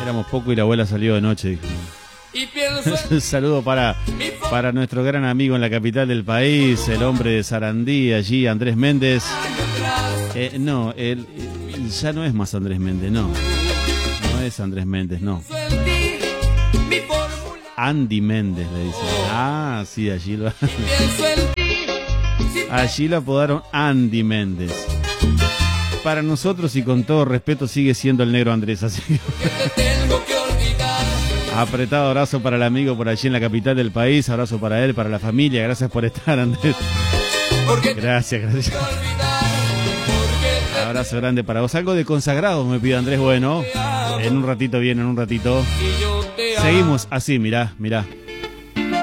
Éramos poco y la abuela salió de noche, dijo. Un saludo para nuestro gran amigo en la capital del país, el hombre de Sarandí, allí, Andrés Méndez. No, él ya no es más Andrés Méndez, no. No es Andrés Méndez, no. Andy Méndez le dicen. Ah, sí, allí lo apodaron Andy Méndez. Para nosotros y con todo respeto sigue siendo el negro Andrés, así que... Apretado abrazo para el amigo por allí en la capital del país, abrazo para él, para la familia, gracias por estar, Andrés. Gracias. Abrazo grande para vos. Algo de Consagrados me pide Andrés, bueno, en un ratito viene, en un ratito. Seguimos así, mirá.